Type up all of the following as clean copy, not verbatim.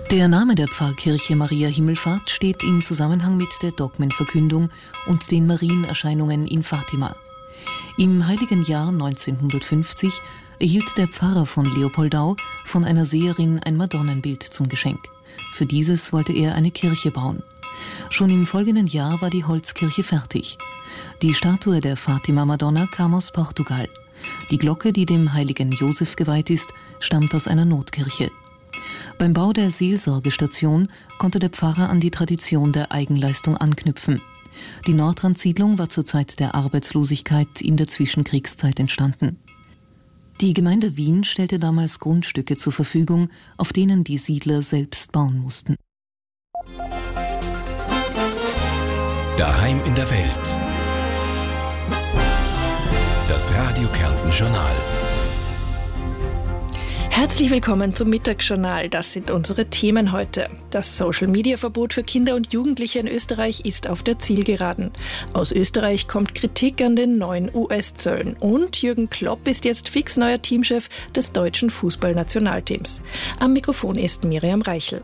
Der Name der Pfarrkirche Maria Himmelfahrt steht im Zusammenhang mit der Dogmenverkündung und den Marienerscheinungen in Fatima. Im heiligen Jahr 1950 erhielt der Pfarrer von Leopoldau von einer Seherin ein Madonnenbild zum Geschenk. Für dieses wollte er eine Kirche bauen. Schon im folgenden Jahr war die Holzkirche fertig. Die Statue der Fatima-Madonna kam aus Portugal. Die Glocke, die dem heiligen Josef geweiht ist, stammt aus einer Notkirche. Beim Bau der Seelsorgestation konnte der Pfarrer an die Tradition der Eigenleistung anknüpfen. Die Nordrandsiedlung war zur Zeit der Arbeitslosigkeit in der Zwischenkriegszeit entstanden. Die Gemeinde Wien stellte damals Grundstücke zur Verfügung, auf denen die Siedler selbst bauen mussten. Daheim in der Welt. Das Radio Kärnten Journal. Herzlich willkommen zum Mittagsjournal. Das sind unsere Themen heute. Das Social-Media-Verbot für Kinder und Jugendliche in Österreich ist auf der Zielgeraden. Aus Österreich kommt Kritik an den neuen US-Zöllen. Und Jürgen Klopp ist jetzt fix neuer Teamchef des deutschen Fußballnationalteams. Am Mikrofon ist Miriam Reichel.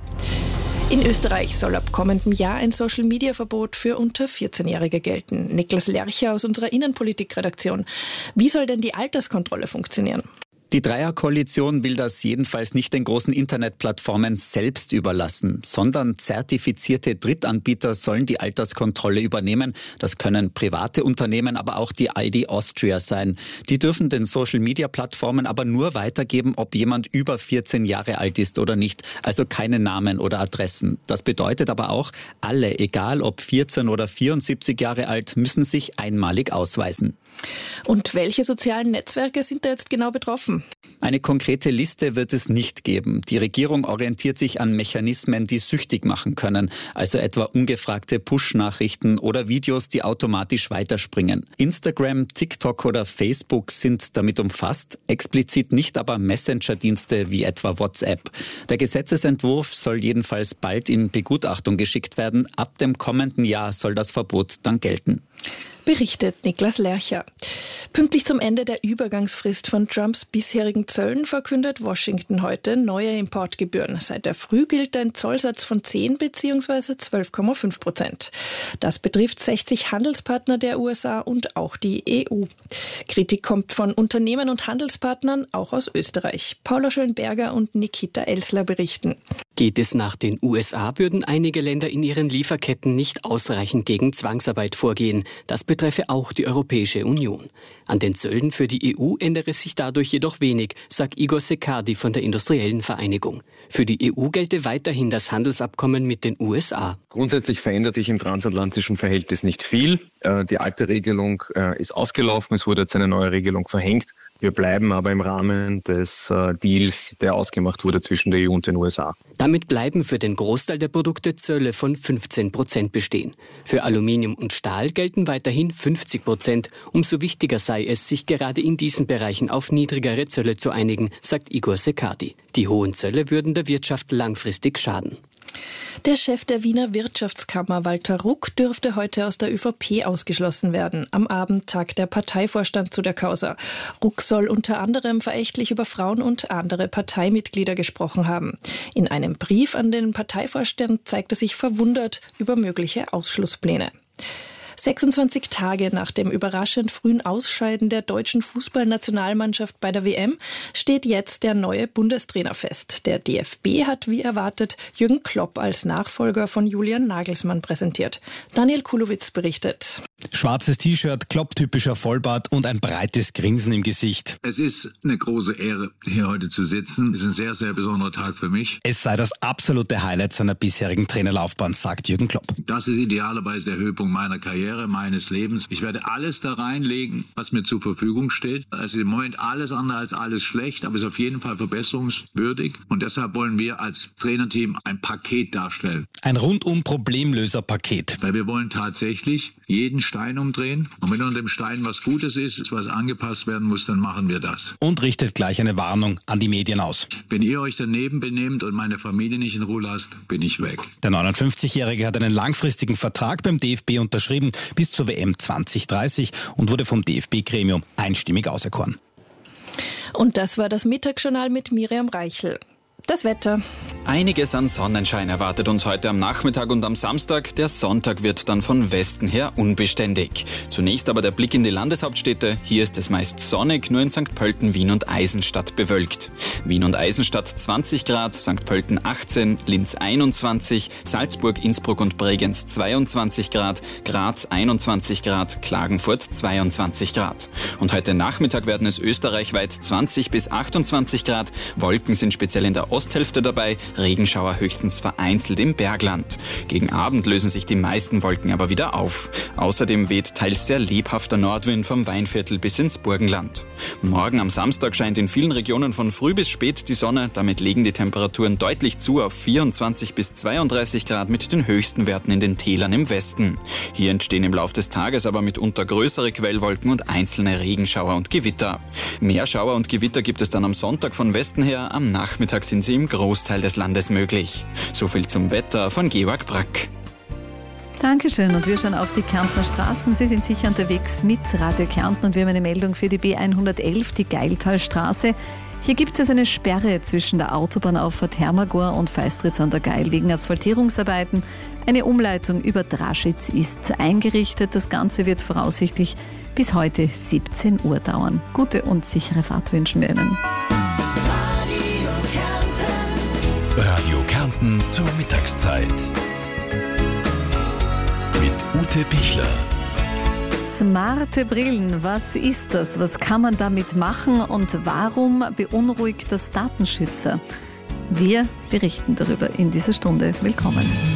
In Österreich soll ab kommendem Jahr ein Social-Media-Verbot für unter 14-Jährige gelten. Niklas Lercher aus unserer Innenpolitik-Redaktion. Wie soll denn die Alterskontrolle funktionieren? Die Dreierkoalition will das jedenfalls nicht den großen Internetplattformen selbst überlassen, sondern zertifizierte Drittanbieter sollen die Alterskontrolle übernehmen. Das können private Unternehmen, aber auch die ID Austria sein. Die dürfen den Social-Media-Plattformen aber nur weitergeben, ob jemand über 14 Jahre alt ist oder nicht, also keine Namen oder Adressen. Das bedeutet aber auch, alle, egal ob 14 oder 74 Jahre alt, müssen sich einmalig ausweisen. Und welche sozialen Netzwerke sind da jetzt genau betroffen? Eine konkrete Liste wird es nicht geben. Die Regierung orientiert sich an Mechanismen, die süchtig machen können, also etwa ungefragte Push-Nachrichten oder Videos, die automatisch weiterspringen. Instagram, TikTok oder Facebook sind damit umfasst, explizit nicht aber Messenger-Dienste wie etwa WhatsApp. Der Gesetzesentwurf soll jedenfalls bald in Begutachtung geschickt werden. Ab dem kommenden Jahr soll das Verbot dann gelten. Berichtet Niklas Lercher. Pünktlich zum Ende der Übergangsfrist von Trumps bisherigen Zöllen verkündet Washington heute neue Importgebühren. Seit der Früh gilt ein Zollsatz von 10 bzw. 12,5%. Das betrifft 60 Handelspartner der USA und auch die EU. Kritik kommt von Unternehmen und Handelspartnern, auch aus Österreich. Paula Schönberger und Nikita Elsler berichten. Geht es nach den USA, würden einige Länder in ihren Lieferketten nicht ausreichend gegen Zwangsarbeit vorgehen. Das betreffe auch die Europäische Union. An den Zöllen für die EU ändere sich dadurch jedoch wenig, sagt Igor Sekardi von der Industriellen Vereinigung. Für die EU gelte weiterhin das Handelsabkommen mit den USA. Grundsätzlich verändert sich im transatlantischen Verhältnis nicht viel. Die alte Regelung ist ausgelaufen, es wurde jetzt eine neue Regelung verhängt. Wir bleiben aber im Rahmen des Deals, der ausgemacht wurde zwischen der EU und den USA. Damit bleiben für den Großteil der Produkte Zölle von 15% bestehen. Für Aluminium und Stahl gelten weiterhin 50%. Umso wichtiger sei es, sich gerade in diesen Bereichen auf niedrigere Zölle zu einigen, sagt Igor Sekardi. Die hohen Zölle würden der Wirtschaft langfristig schaden. Der Chef der Wiener Wirtschaftskammer, Walter Ruck, dürfte heute aus der ÖVP ausgeschlossen werden. Am Abend tagt der Parteivorstand zu der Causa. Ruck soll unter anderem verächtlich über Frauen und andere Parteimitglieder gesprochen haben. In einem Brief an den Parteivorstand zeigt er sich verwundert über mögliche Ausschlusspläne. 26 Tage nach dem überraschend frühen Ausscheiden der deutschen Fußballnationalmannschaft bei der WM steht jetzt der neue Bundestrainer fest. Der DFB hat wie erwartet Jürgen Klopp als Nachfolger von Julian Nagelsmann präsentiert. Daniel Kulowitz berichtet. Schwarzes T-Shirt, Klopp-typischer Vollbart und ein breites Grinsen im Gesicht. Es ist eine große Ehre, hier heute zu sitzen. Es ist ein sehr, sehr besonderer Tag für mich. Es sei das absolute Highlight seiner bisherigen Trainerlaufbahn, sagt Jürgen Klopp. Das ist idealerweise der Höhepunkt meiner Karriere, meines Lebens. Ich werde alles da reinlegen, was mir zur Verfügung steht. Es ist im Moment alles andere als alles schlecht, aber es ist auf jeden Fall verbesserungswürdig. Und deshalb wollen wir als Trainerteam ein Paket darstellen. Ein rundum Problemlöser-Paket. Weil wir wollen tatsächlich jeden Stein umdrehen. Und wenn unter dem Stein was Gutes ist, was angepasst werden muss, dann machen wir das. Und richtet gleich eine Warnung an die Medien aus. Wenn ihr euch daneben benehmt und meine Familie nicht in Ruhe lasst, bin ich weg. Der 59-Jährige hat einen langfristigen Vertrag beim DFB unterschrieben bis zur WM 2030 und wurde vom DFB-Gremium einstimmig auserkoren. Und das war das Mittagsjournal mit Miriam Reichel. Das Wetter. Einiges an Sonnenschein erwartet uns heute am Nachmittag und am Samstag. Der Sonntag wird dann von Westen her unbeständig. Zunächst aber der Blick in die Landeshauptstädte. Hier ist es meist sonnig, nur in St. Pölten, Wien und Eisenstadt bewölkt. Wien und Eisenstadt 20 Grad, St. Pölten 18, Linz 21, Salzburg, Innsbruck und Bregenz 22 Grad, Graz 21 Grad, Klagenfurt 22 Grad. Und heute Nachmittag werden es österreichweit 20 bis 28 Grad. Wolken sind speziell in der Osthälfte dabei. Regenschauer höchstens vereinzelt im Bergland. Gegen Abend lösen sich die meisten Wolken aber wieder auf. Außerdem weht teils sehr lebhafter Nordwind vom Weinviertel bis ins Burgenland. Morgen am Samstag scheint in vielen Regionen von früh bis spät die Sonne. Damit legen die Temperaturen deutlich zu auf 24 bis 32 Grad mit den höchsten Werten in den Tälern im Westen. Hier entstehen im Lauf des Tages aber mitunter größere Quellwolken und einzelne Regenschauer und Gewitter. Mehr Schauer und Gewitter gibt es dann am Sonntag von Westen her. Am Nachmittag sind sie im Großteil des Landes möglich. So viel zum Wetter von Georg Brack. Dankeschön, und wir schauen auf die Kärntner Straßen. Sie sind sicher unterwegs mit Radio Kärnten und wir haben eine Meldung für die B111, die Geiltalstraße. Hier gibt es eine Sperre zwischen der Autobahnauffahrt Hermagor und Feistritz an der Geil wegen Asphaltierungsarbeiten. Eine Umleitung über Draschitz ist eingerichtet. Das Ganze wird voraussichtlich bis heute 17 Uhr dauern. Gute und sichere Fahrt wünschen wir Ihnen. Radio Kärnten zur Mittagszeit. Mit Ute Pichler. Smarte Brillen, was ist das? Was kann man damit machen und warum beunruhigt das Datenschützer? Wir berichten darüber in dieser Stunde. Willkommen.